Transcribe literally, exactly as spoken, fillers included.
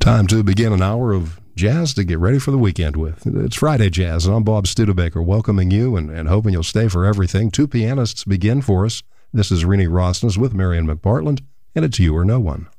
Time to begin an hour of jazz to get ready for the weekend with. It's Friday Jazz, and I'm Bob Studebaker welcoming you and, and hoping you'll stay for everything. Two pianists begin for us. This is Renee Rosnes with Marion McPartland, and it's You or No One.